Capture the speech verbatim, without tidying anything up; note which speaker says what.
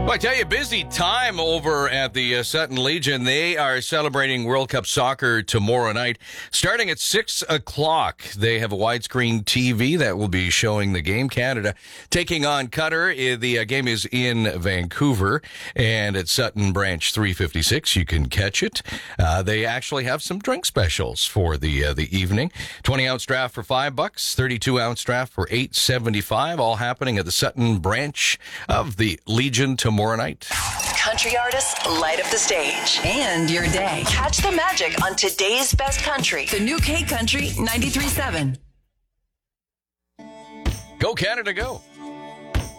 Speaker 1: Well, I tell you, busy time over at the uh, Sutton Legion. They are celebrating World Cup soccer tomorrow night. Starting at six o'clock, they have a widescreen T V that will be showing the game. Canada taking on Qatar. The uh, game is in Vancouver, and at Sutton Branch three fifty-six, you can catch it. Uh, they actually have some drink specials for the uh, the evening. twenty-ounce draft for five bucks, thirty-two-ounce draft for eight seventy-five, all happening at the Sutton Branch of the Legion tomorrow. Tomorrow night.
Speaker 2: Country artists light up the stage and your day. Catch the magic on today's best country. The new K Country ninety-three point seven.
Speaker 1: Go Canada, go.